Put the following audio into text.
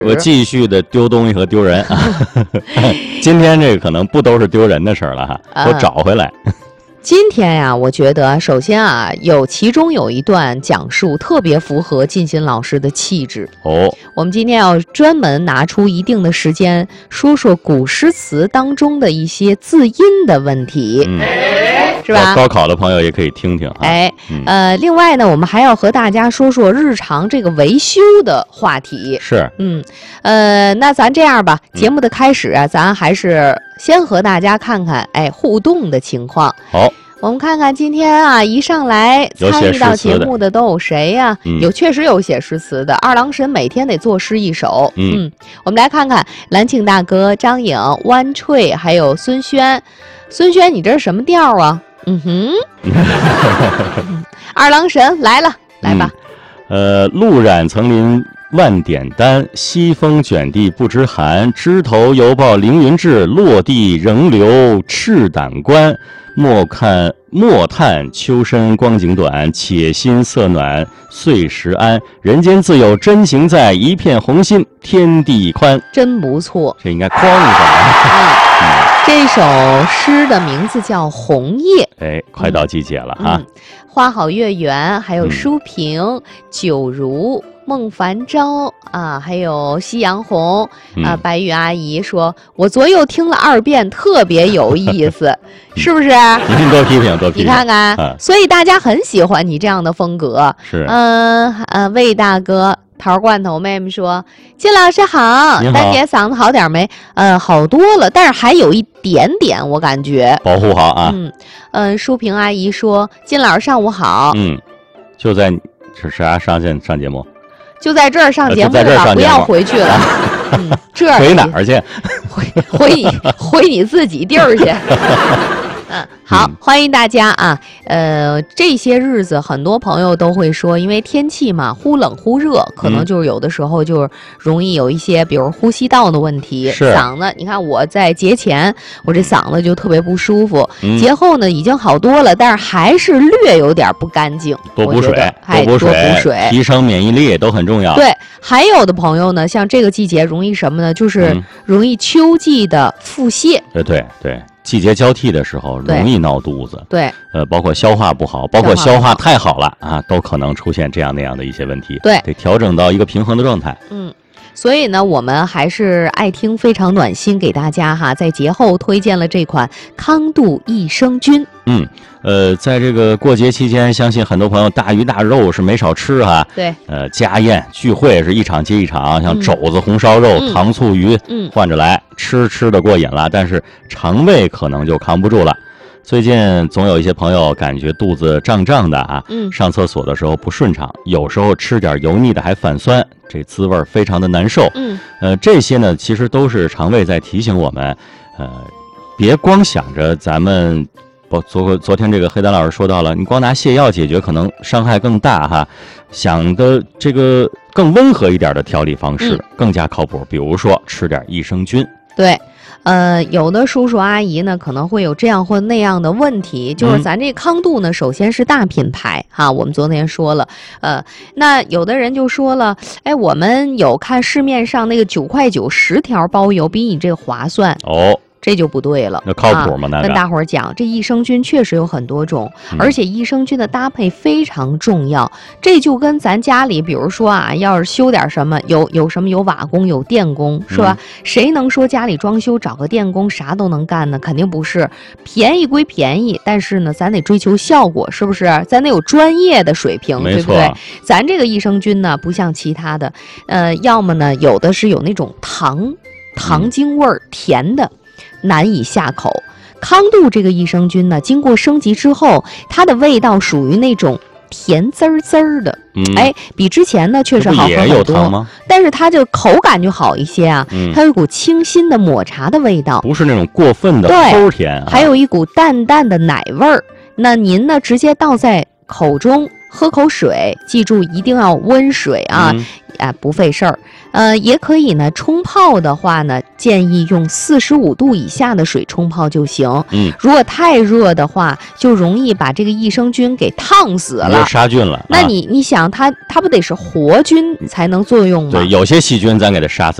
我继续的丢东西和丢人啊。今天这个可能不都是丢人的事儿了哈，都找回来。 今天呀，我觉得首先啊，其中有一段讲述特别符合晋新老师的气质哦。 我们今天要专门拿出一定的时间，说说古诗词当中的一些字音的问题，是吧？ 高考的朋友也可以听听哈。 另外呢，我们还要和大家说说日常这个维修的话题。 是， 那咱这样吧，节目的开始啊，咱还是先和大家看看互动的情况。 好， 我们看看今天啊，一上来参与到节目的都有谁呀？确实有写诗词的，二郎神每天得作诗一首。我们来看看兰庆大哥、张颖、湾翠，还有孙轩。孙轩，你这是什么调啊？二郎神来了，来吧。 路染层林万点丹，西风卷地不知寒。枝头犹抱凌云志，落地仍留赤胆冠。莫叹秋深光景短，且心色暖岁时安。人间自有真情在，一片红心天地宽。 真不错， 这应该框一下。 这首诗的名字叫《红叶》。 快到季节了啊！ 花好月圆，还有舒萍、九如、孟凡昭啊，还有夕阳红啊。白玉阿姨说：“我左右听了2遍，特别有意思，是不是？” 您多批评，多批评。 你看看，所以大家很喜欢你这样的风格。 是。 魏大哥。桃罐头妹妹说：“金老师好，丹姐嗓子好点没？好多了，但是还有一点点，我感觉保护好啊。” 舒萍阿姨说：“金老师上午好。” 就在是啥上节目？ 就在这儿上节目了，不要回去了。这回哪儿去？ 回你自己地儿去。好，欢迎大家啊！这些日子很多朋友都会说，因为天气嘛，忽冷忽热，可能就是有的时候就容易有一些，比如呼吸道的问题。嗓子，你看我在节前，我这嗓子就特别不舒服，节后呢已经好多了，但是还是略有点不干净。 多补水，多补水，提升免疫力都很重要。 对，还有的朋友呢，像这个季节容易什么呢？就是容易秋季的腹泻。 对。季节交替的时候容易闹肚子， 对， 包括消化不好，包括消化太好了啊，都可能出现这样那样的一些问题。 对， 得调整到一个平衡的状态。 所以呢，我们还是爱听非常暖心，给大家哈，在节后推荐了这款康度益生菌。 在这个过节期间，相信很多朋友大鱼大肉是没少吃哈。 对， 家宴聚会是一场接一场，像肘子、红烧肉、糖醋鱼，换着来吃的过瘾了，但是肠胃可能就扛不住了。最近总有一些朋友感觉肚子胀胀的啊，上厕所的时候不顺畅，有时候吃点油腻的还反酸，这滋味非常的难受。这些呢，其实都是肠胃在提醒我们，别光想着咱们。昨天这个黑丹老师说到了，你光拿泻药解决可能伤害更大哈，想的这个更温和一点的调理方式更加靠谱，比如说吃点益生菌。 对，有的叔叔阿姨呢可能会有这样或那样的问题，就是咱这康度呢，首先是大品牌哈，我们昨天说了，那有的人就说了，我们有看市面上那个9块9 10条包邮，比你这个划算哦。这就不对了， 那靠谱吗？ 跟大伙儿讲，这益生菌确实有很多种，而且益生菌的搭配非常重要。这就跟咱家里，比如说啊，要是修点什么，有什么有瓦工有电工，是吧？谁能说家里装修找个电工啥都能干呢？肯定不是。便宜归便宜，但是呢，咱得追求效果，是不是？咱得有专业的水平，对不对？咱这个益生菌呢，不像其他的，要么呢，有的是有那种糖精味儿，甜的。难以下口。康度这个益生菌呢，经过升级之后，它的味道属于那种甜滋儿的，比之前呢确实好喝很多，但是它就口感就好一些啊，它有一股清新的抹茶的味道， 不是那种过分的齁甜， 还有一股淡淡的奶味儿。那您呢直接倒在口中喝口水，记住一定要温水啊，不费事儿。也可以呢，冲泡的话呢，建议用45度以下的水冲泡就行。如果太热的话，就容易把这个益生菌给烫死了， 杀菌了。 那你想，它不得是活菌才能作用吗？ 对，有些细菌咱给它杀死。